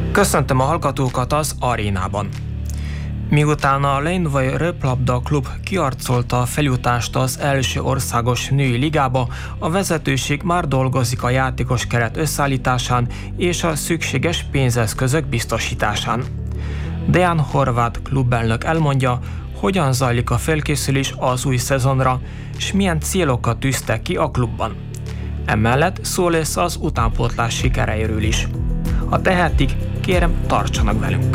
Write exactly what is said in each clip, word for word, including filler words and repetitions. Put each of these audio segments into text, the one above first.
Köszöntöm a hallgatókat az arénában. Miután a Lendvai Röplabda Klub kiarcolta a feljutást az első országos női ligába, a vezetőség már dolgozik a játékos keret összeállításán és a szükséges pénzeszközök biztosításán. Dejan Horváth klubelnök elmondja, hogyan zajlik a felkészülés az új szezonra, és milyen célokat tűztek ki a klubban. Emellett szó lesz az utánpótlás sikereiről is. Ha tehetik, kérem, tartsanak velünk!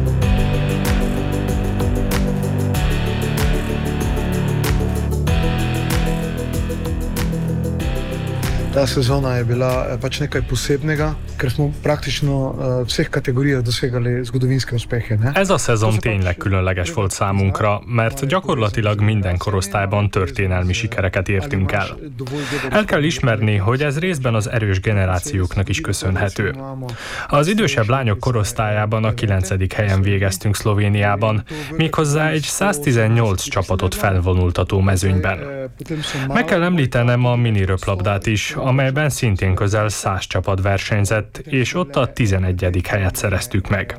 Ta sezona je bila pač nekaj posebnega, ker smo praktično v vseh kategorijah dosegali zgodovinske uspehe. Ne? Ez a szezon tényleg különleges volt számunkra, mert gyakorlatilag minden korosztályban történelmi sikereket értünk el. El kell ismerni, hogy ez részben az erős generációknak is köszönhető. Az idősebb lányok korosztályában a kilencedik helyen végeztünk Szlovéniában, méghozzá egy száztizennyolc csapatot felvonultató mezőnyben. Meg kell említenem a mini röplabdát is, amelyben szintén közel száz csapat versenyzett, és ott a tizenegyedik helyet szereztük meg.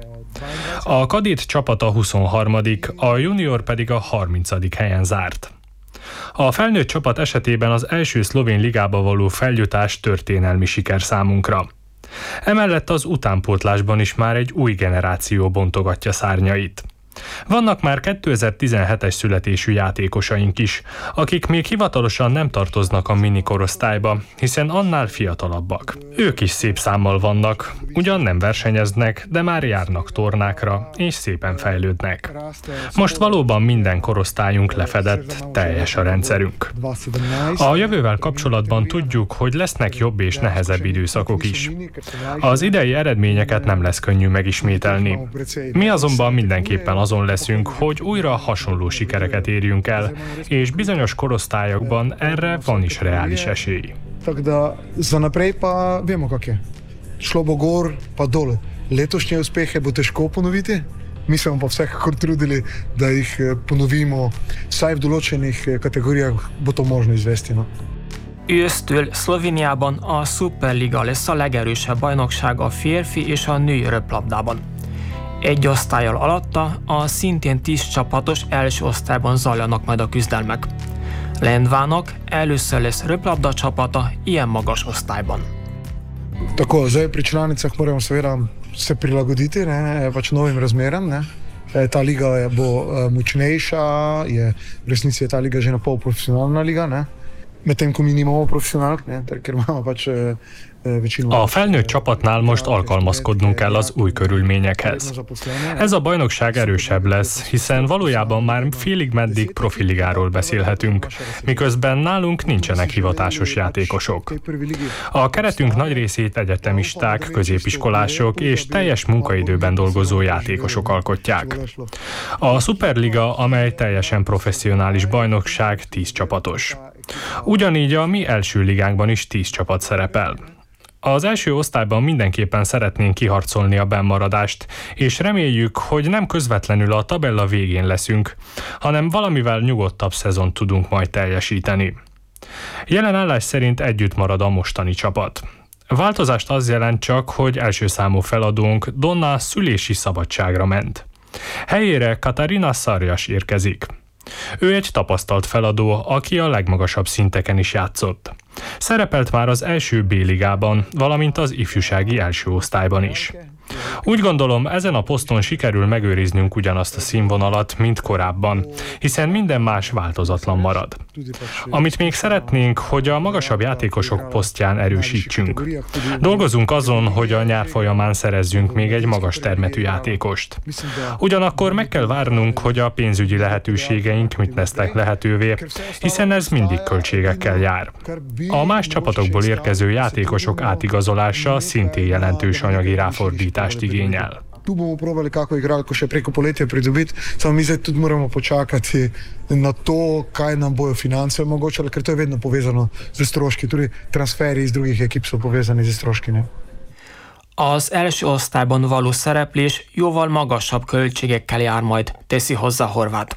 A kadett csapat a huszonharmadik, a junior pedig a harmincadik helyen zárt. A felnőtt csapat esetében az első szlovén ligába való feljutás történelmi siker számunkra. Emellett az utánpótlásban is már egy új generáció bontogatja szárnyait. Vannak már kétezer-tizenhetes születésű játékosaink is, akik még hivatalosan nem tartoznak a mini korosztályba, hiszen annál fiatalabbak. Ők is szép számmal vannak, ugyan nem versenyeznek, de már járnak tornákra, és szépen fejlődnek. Most valóban minden korosztályunk lefedett, teljes a rendszerünk. A jövővel kapcsolatban tudjuk, hogy lesznek jobb és nehezebb időszakok is. Az idei eredményeket nem lesz könnyű megismételni. Mi azonban mindenképpen azon leszünk, hogy újra hasonló sikereket érjünk el, és bizonyos korosztályokban erre van is reális esély. Tako da za naprej pa vemo kak je. Šlo bo gor pa dol. Letošnje uspehe bo težko ponoviti. Mi se bomo pa vsekakor trudili, da jih ponovimo, vsaj v določenih kategorijah bo to možno izvesti. No? Ősztől Szlovéniában a Superliga lesz a legerősebb bajnokság a férfi és a női röplabdában. Egy osztállyal alatta a szintén tíz csapatos első osztályban zajlanak majd a küzdelmek. Lendvának először lesz röplabda csapata ilyen magas osztályban. Tako, zdaj pri članicah moramo seveda se prilagoditi, ne, pač novim razmeram. Ne. Ta liga bo močnejša, je, v resnici je ta liga že na pol profesionalna liga, ne. Medtem ko mi nimamo profesionálk, ne, ker imamo pač A felnőtt csapatnál most alkalmazkodnunk kell az új körülményekhez. Ez a bajnokság erősebb lesz, hiszen valójában már félig meddig profiligáról beszélhetünk, miközben nálunk nincsenek hivatásos játékosok. A keretünk nagy részét egyetemisták, középiskolások és teljes munkaidőben dolgozó játékosok alkotják. A Superliga, amely teljesen professzionális bajnokság, tíz csapatos. Ugyanígy a mi első ligánkban is tíz csapat szerepel. Az első osztályban mindenképpen szeretnénk kiharcolni a bennmaradást, és reméljük, hogy nem közvetlenül a tabella végén leszünk, hanem valamivel nyugodtabb szezont tudunk majd teljesíteni. Jelen állás szerint együtt marad a mostani csapat. Változást az jelent csak, hogy első számú feladónk Donna szülési szabadságra ment. Helyére Katarina Szarjas érkezik. Ő egy tapasztalt feladó, aki a legmagasabb szinteken is játszott. Szerepelt már az első B-ligában, valamint az ifjúsági első osztályban is. Úgy gondolom, ezen a poszton sikerül megőriznünk ugyanazt a színvonalat, mint korábban, hiszen minden más változatlan marad. Amit még szeretnénk, hogy a magasabb játékosok posztján erősítsünk. Dolgozunk azon, hogy a nyár folyamán szerezzünk még egy magas termetű játékost. Ugyanakkor meg kell várnunk, hogy a pénzügyi lehetőségeink mit tesznek lehetővé, hiszen ez mindig költségekkel jár. A más csapatokból érkező játékosok átigazolása szintén jelentős anyagi ráfordítást igényel. Tu bomo probali kako igralko še preko poletja pridobiti, samo mi zdaj tudi moramo počakati na to, kaj nam bojo finance omogočale, ker to je vedno povezano z stroški, tudi transferi iz drugih ekip so povezani z stroški. Ne? Az első osztályban való szereplés jóval magasabb költségekkel jár majd, teszi hozzá Horváth.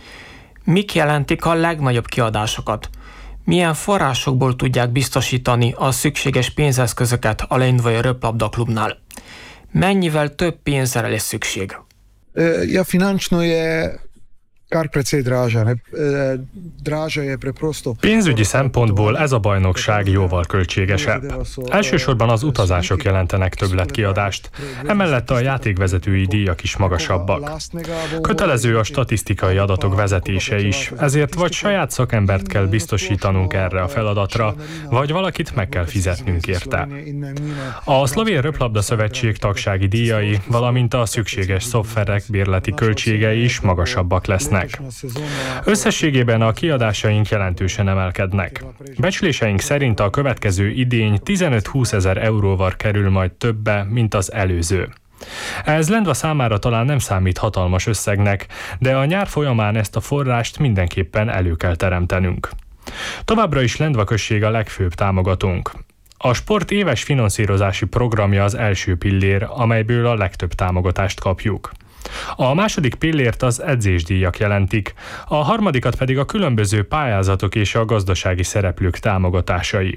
Mik jelentik a legnagyobb kiadásokat? Milyen forrásokból tudják biztosítani a szükséges pénzeszközöket a Lendvai Röplabda Klubnál? Mennyivel több pénzre lesz szükség? Ja, finančno je kar precej draža. Ne? Draža je preprosto. Pénzügyi szempontból ez a bajnokság jóval költségesebb. Elsősorban az utazások jelentenek többletkiadást, emellett a játékvezetői díjak is magasabbak. Kötelező a statisztikai adatok vezetése is, ezért vagy saját szakembert kell biztosítanunk erre a feladatra, vagy valakit meg kell fizetnünk érte. A Szlovén Röplabda Szövetség tagsági díjai, valamint a szükséges szoftverek bérleti költségei is magasabbak lesznek. Összességében a kiadásaink jelentősen emelkednek. Becsléseink szerint a következő idény tizenöt-húsz ezer euróval kerül majd többe, mint az előző. Ez Lendva számára talán nem számít hatalmas összegnek, de a nyár folyamán ezt a forrást mindenképpen elő kell teremtenünk. Továbbra is Lendva község a legfőbb támogatónk. A sport éves finanszírozási programja az első pillér, amelyből a legtöbb támogatást kapjuk. A második pillért az edzésdíjak jelentik, a harmadikat pedig a különböző pályázatok és a gazdasági szereplők támogatásai.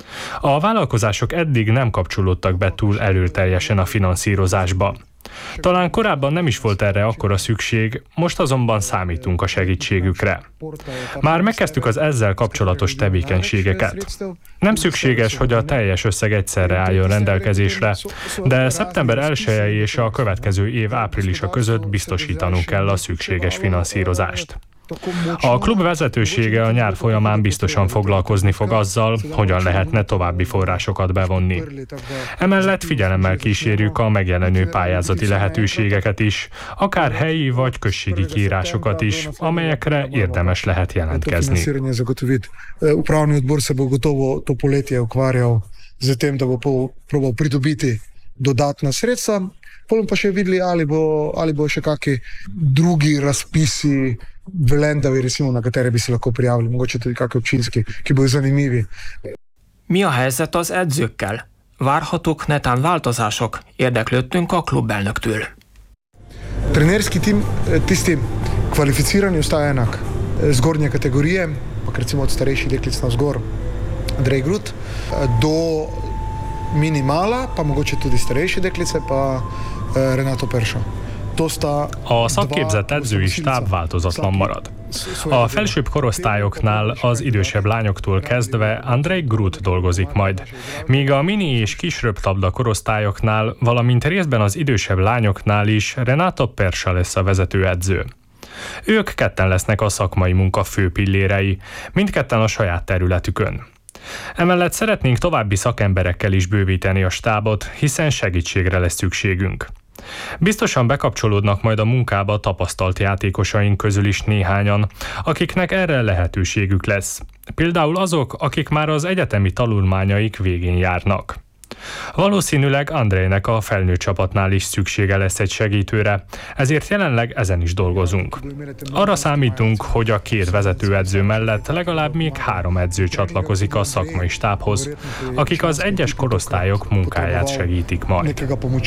A vállalkozások eddig nem kapcsolódtak be túl erőteljesen a finanszírozásba. Talán korábban nem is volt erre akkora szükség, most azonban számítunk a segítségükre. Már megkezdtük az ezzel kapcsolatos tevékenységeket. Nem szükséges, hogy a teljes összeg egyszerre álljon rendelkezésre, de szeptember elsejei és a következő év áprilisa között biztosítanunk kell a szükséges finanszírozást. A klub vezetősége a nyár folyamán biztosan foglalkozni fog azzal, hogyan lehetne további forrásokat bevonni. Emellett figyelemmel kísérjük a megjelenő pályázati lehetőségeket is, akár helyi vagy községi kiírásokat is, amelyekre érdemes lehet jelentkezni. Upravni odbor se bo gotovo to poletje ukvarjal z tem, da bo probal pridobiti dodatna sredstva, potem pa še videli, ali bo, ali bo še kakšni drugi razpisi v Lendavi, recimo, na katere bi se lahko prijavili, mogoče tudi kakšni občinski, ki bojo zanimivi. Mi a helyzet az edzőkkel? Várhatók netán változások? Érdeklődtünk a klubelnöktől. Trenerski tim, tisti kvalificirani ostaja enak. Zgornje kategorije, pa recimo od starejših deklic navzgor, Andrej Grut, do minimala, pa mogoče tudi starejše deklice, pa Renato Perša. A szakképzett edzői stáb változatlan marad. A felsőbb korosztályoknál az idősebb lányoktól kezdve Andrej Grut dolgozik majd, míg a mini és kis röplabda korosztályoknál, valamint részben az idősebb lányoknál is Renato Perša lesz a vezetőedző. Ők ketten lesznek a szakmai munka fő pillérei, mindketten a saját területükön. Emellett szeretnénk további szakemberekkel is bővíteni a stábot, hiszen segítségre lesz szükségünk. Biztosan bekapcsolódnak majd a munkába tapasztalt játékosaink közül is néhányan, akiknek erre lehetőségük lesz. Például azok, akik már az egyetemi tanulmányaik végén járnak. Valószínűleg Andrejnek a felnőtt csapatnál is szüksége lesz egy segítőre, ezért jelenleg ezen is dolgozunk. Arra számítunk, hogy a két vezetőedző mellett legalább még három edző csatlakozik a szakmai stábhoz, akik az egyes korosztályok munkáját segítik majd.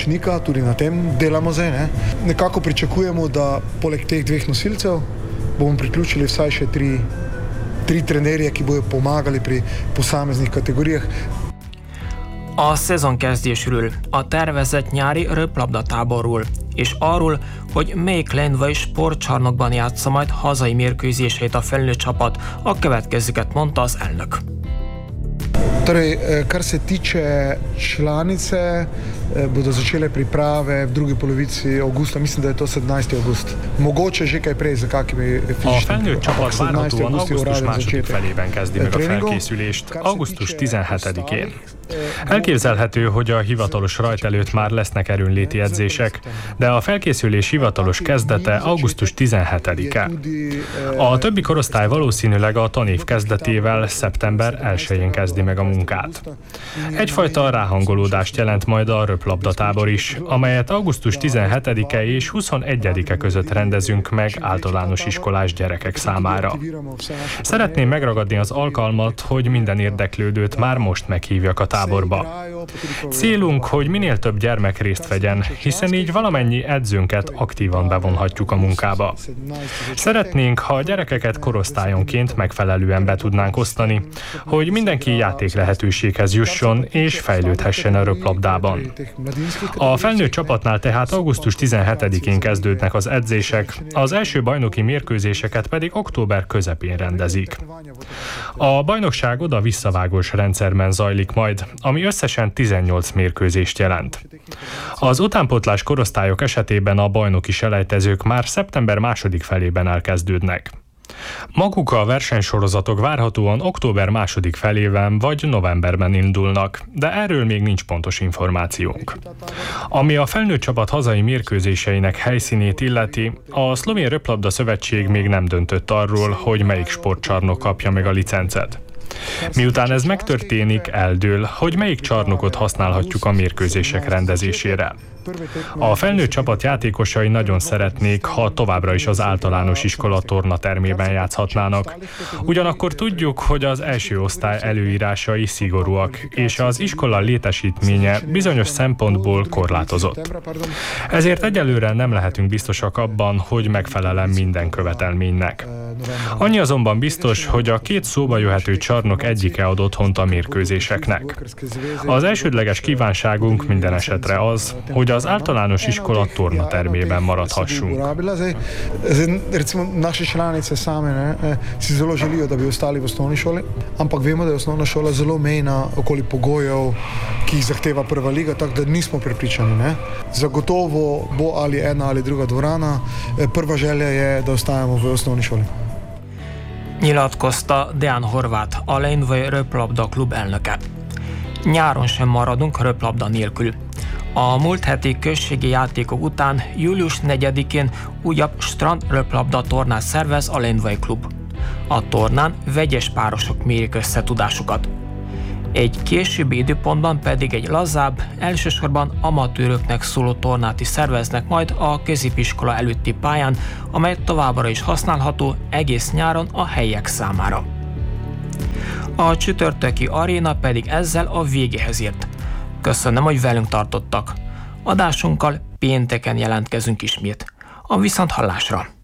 Nekako pričakujemo, da poleg teh dveh nosilcev bomo priključili vsaj še tri, tri trenerje, ki bodo pomagali pri posameznih kategorijah. A szezonkezdésről, a tervezett nyári röplabdatáborról, és arról, hogy melyik lendvai sportcsarnokban játsza majd hazai mérkőzéseit a felnőtt csapat, a következőket mondta az elnök. Torej, kar se tiče članice, bodo začele priprave v drugi polovici avgusta, mislim, da je to sedemnajsti avgust. Mogoče že kaj prej, za kakimi fizičnimi. A felnőtt csapat várhatóan augusztus második felében kezdi meg a felkészülést, augusztus tizenhetedikén. Elképzelhető, hogy a hivatalos rajt előtt már lesznek erőnléti edzések, de a felkészülés hivatalos kezdete augusztus tizenhetedike. A többi korosztály valószínűleg a tanév kezdetével szeptember elsején kezdi meg a munkát. Egyfajta ráhangolódást jelent majd a röplabdatábor is, amelyet augusztus tizenhetedike és huszonegyedike között rendezünk meg általános iskolás gyerekek számára. Szeretném megragadni az alkalmat, hogy minden érdeklődőt már most meghívjak a táborba. táborba. Célunk, hogy minél több gyermek részt vegyen, hiszen így valamennyi edzőnket aktívan bevonhatjuk a munkába. Szeretnénk, ha a gyerekeket korosztályonként megfelelően be tudnánk osztani, hogy mindenki játék lehetőséghez jusson és fejlődhessen a röplabdában. A felnőtt csapatnál tehát augusztus tizenhetedikén kezdődnek az edzések, az első bajnoki mérkőzéseket pedig október közepén rendezik. A bajnokság oda-visszavágós rendszerben zajlik majd, ami összesen tizennyolc mérkőzést jelent. Az utánpótlás korosztályok esetében a bajnoki selejtezők már szeptember második felében elkezdődnek. Maguk a versenysorozatok várhatóan október második felében vagy novemberben indulnak, de erről még nincs pontos információnk. Ami a felnőtt csapat hazai mérkőzéseinek helyszínét illeti, a Szlovén Röplabda Szövetség még nem döntött arról, hogy melyik sportcsarnok kapja meg a licencet. Miután ez megtörténik, eldől, hogy melyik csarnokot használhatjuk a mérkőzések rendezésére. A felnőtt csapat játékosai nagyon szeretnék, ha továbbra is az általános iskola tornatermében játszhatnának. Ugyanakkor tudjuk, hogy az első osztály előírásai szigorúak, és az iskola létesítménye bizonyos szempontból korlátozott. Ezért egyelőre nem lehetünk biztosak abban, hogy megfelelem minden követelménynek. Annyi azonban biztos, hogy a két szóba jöhető csarnok egyike ad otthont a mérkőzéseknek. Az elsődleges kívánságunk minden esetre az, hogy az általános iskola tornatermében maradhassunk. Naše članice same ne, si zelo želijo, da bi ostali v osnovni šoli, ampak vemo, da je osnovna šola zelo omejena okoli pogojev, ki jih zahteva prva liga, tako da nismo prepričani. Ne. Zagotovo bo ali ena ali druga dvorana. Prva želja je, da ostajamo v osnovni šoli. Nyilatkozta Deán Horváth, a Lendvai Röplabda klub elnöke. Nyáron sem maradunk röplabda nélkül. A múlt heti községi játékok után július negyedikén újabb strand röplabda tornát szervez a Lendvai klub. A tornán vegyes párosok mérik össze tudásukat. Egy későbbi időpontban pedig egy lazább, elsősorban amatőröknek szóló tornát is szerveznek majd a középiskola előtti pályán, amely továbbra is használható egész nyáron a helyiek számára. A csütörtöki aréna pedig ezzel a végéhez ért. Köszönöm, hogy velünk tartottak. Adásunkkal pénteken jelentkezünk ismét. A viszonthallásra!